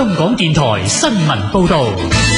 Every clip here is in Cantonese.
香港電台新聞報道。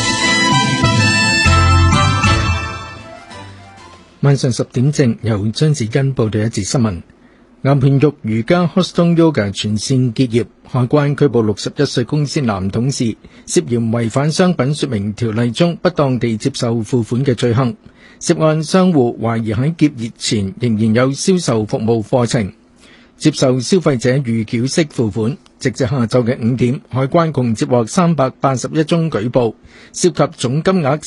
晚上10點正，由張子欣報道一節新聞。岩盤浴瑜伽 Hoston Yoga 全線結業，海關拘捕61歲公司男董事，涉嫌違反商品說明條例中不當地接受付款嘅罪行。涉案商戶懷疑喺結業前仍然有銷售服務課程，接受消費者預繳式付款。直至下晝嘅5點，海關共接獲381宗舉報，涉及總金額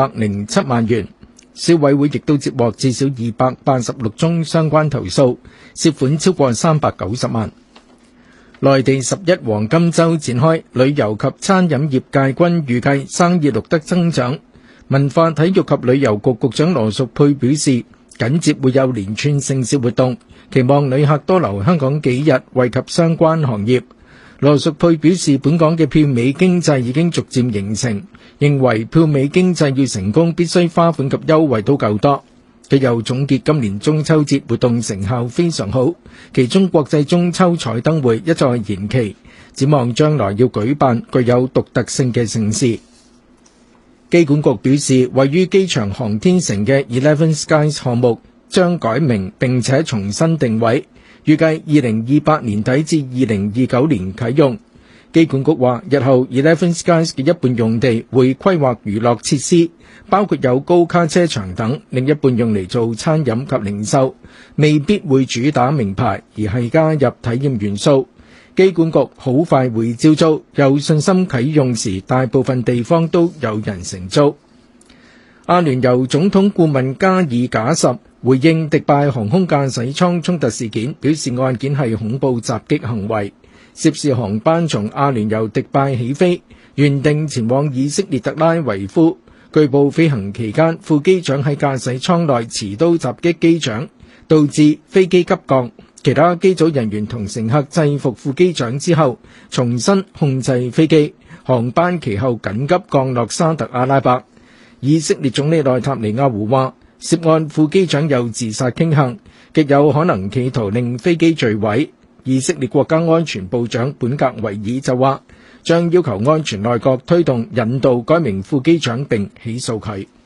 407萬元。消委會亦都接獲至少286宗相關投訴，涉款超過390萬。內地11黃金週展開，旅遊及餐飲業界均預計生意錄得增長。文化體育及旅遊局局長羅淑佩表示，緊接會有連串盛事活動，期望旅客多留香港幾日，惠及相關行業。羅淑佩表示，本港嘅票尾經濟已經逐漸形成，認為票尾經濟要成功，必須花款及優惠都夠多。佢又總結今年中秋節活動成效非常好，其中國際中秋彩燈會一再延期，展望將來要舉辦具有獨特性嘅盛事。機管局表示，位於機場航天城嘅 Eleven Skies 項目將改名並且重新定位，預計2028年底至2029年啟用。機管局話，日後 Eleven Skies 嘅一半用地會規劃娛樂設施，包括有高卡車場等，另一半用嚟做餐飲及零售，未必會主打名牌，而係加入體驗元素。機管局好快會招租，有信心啟用時大部分地方都有人承租。阿聯酋總統顧問加爾賈什回應迪拜航空駕駛艙衝突事件，表示案件係恐怖襲擊行為。涉事航班從阿聯酋迪拜起飛，原定前往以色列特拉維夫。據報飛行期間，副機長喺駕駛艙內持刀襲擊機長，導致飛機急降。其他機組人員同乘客制服副機長之後，重新控制飛機。航班其後緊急降落沙特阿拉伯。以色列總理內塔尼亞胡話，涉案副機長有自殺傾向，極有可能企圖令飛機墜毀。以色列國家安全部長本格維爾就話，將要求安全內閣推動引渡該名副機長並起訴佢。